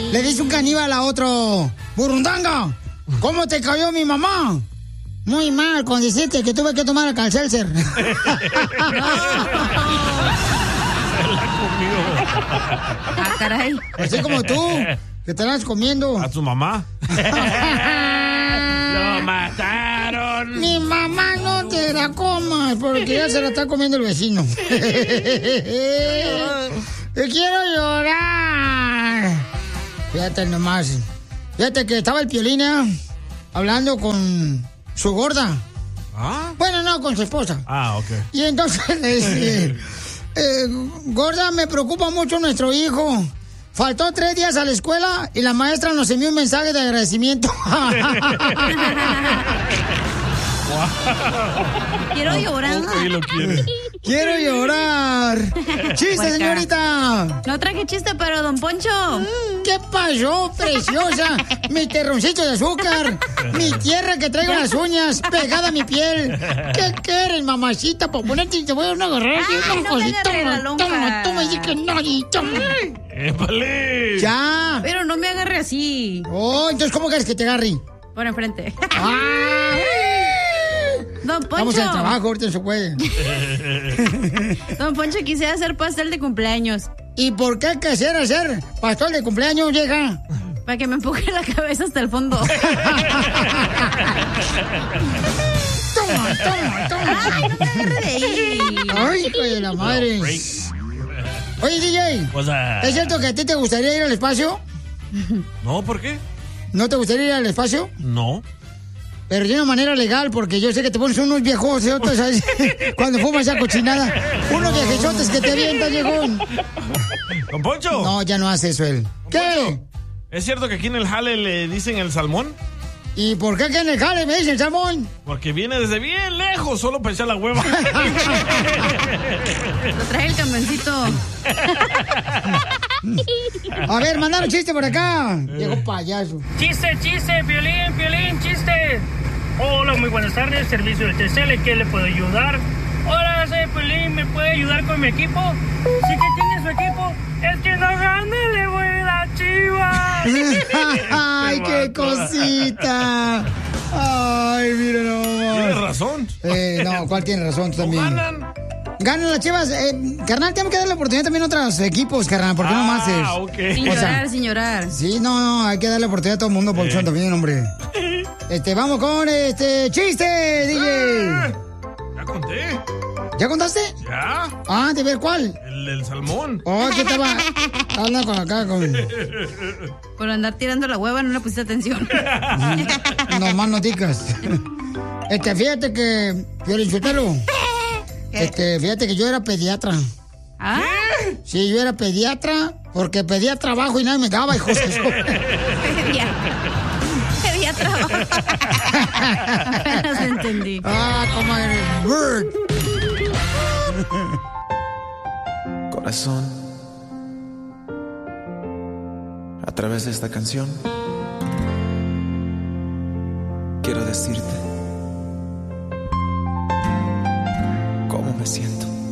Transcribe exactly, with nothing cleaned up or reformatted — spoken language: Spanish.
Le dice un caníbal a otro, burundanga, ¿cómo te cayó mi mamá? Muy mal, con decirte que tuve que tomar el Calcelser. Se la comió. Ah, caray. Así como tú, que te estás comiendo. ¿A tu mamá? ¡Lo mataron! Mi mamá no te la comas, porque ya se la está comiendo el vecino. Quiero llorar. Fíjate nomás. Fíjate que estaba el Piolín, ¿eh? Hablando con su gorda. ¿Ah? Bueno, no, con su esposa. Ah, ok. Y entonces le dice, eh, gorda, me preocupa mucho nuestro hijo. Faltó tres días a la escuela y la maestra nos envió un mensaje de agradecimiento. Quiero llorar. Lo quiere. Quiero llorar. ¡Chiste, Puerca. señorita! No traje chiste, pero don Poncho. ¿Qué pasó, preciosa? Mi terroncito de azúcar. Mi tierra que traigo en las uñas pegada a mi piel. ¿Qué quieres, mamacita? Para ponerte te voy a dar una agarrada. Ay, Una no me cosita. agarre la Toma, lonja. toma, toma. Y que no, y toma. ¡Épale! Ya. Pero no me agarre así. Oh, entonces, ¿cómo quieres que te agarre? Por enfrente. Ah. Don Poncho. Vamos al trabajo, ahorita no se puede. Don Poncho, quisiera hacer pastel de cumpleaños. ¿Y por qué quisiera hacer pastel de cumpleaños, vieja? Para que me empuje la cabeza hasta el fondo. Toma, toma, toma. Ay, no me agarre de ahí. Ay, hijo de la madre. Oye, D J, O sea, ¿es cierto que a ti te gustaría ir al espacio? no, ¿por qué? ¿No te gustaría ir al espacio? No. Pero de una manera legal, porque yo sé que te pones unos viejos, otros, ¿sabes? Cuando fumas esa cochinada. Unos viejechotes que te avientan, viejón. ¿Don Poncho? No, ya no hace eso él. ¿Qué? Poncho, ¿es cierto que aquí en el jale le dicen el salmón? ¿Y por qué que en el jale me dicen salmón? Porque viene desde bien lejos, solo para echar la hueva. Lo traje el camioncito. A ver, mandaron chiste por acá. Viejo payaso. Chiste, chiste, Piolín, Piolín, chiste. Hola, muy buenas tardes, servicio del T C L, ¿qué le puedo ayudar? Hola, soy Piolín, ¿me puede ayudar con mi equipo? Sí que tiene su equipo, es que no gane, le voy a las Chivas. Ay, qué cosita. Ay, mira Tienes nomás. razón. Eh, no, ¿cuál tiene razón? Tú No también. ganan. Ganan las Chivas. Eh, carnal, tenemos que darle oportunidad también a otros equipos, carnal. ¿Por qué no más? Ah, ok. Sin O sea, llorar, sin llorar. Sí, no, no, hay que darle oportunidad a todo el mundo por eso también, hombre. Este, vamos con este chiste, D J. Ya conté. ¿Ya contaste? Ya. Ah, ¿de ver cuál? El del salmón. Oh, ¿qué estaba? Habla con acá, con... Por andar tirando la hueva no le pusiste atención. No más noticas. Este, fíjate que... Piolinsotelo. Este, fíjate que yo era pediatra. ¿Ah? Sí, yo era pediatra porque pedía trabajo y nadie me daba, hijos de su... Pedía. Pedía trabajo. Apenas entendí. Ah, como el bird. Corazón, a través de esta canción quiero decirte cómo me siento.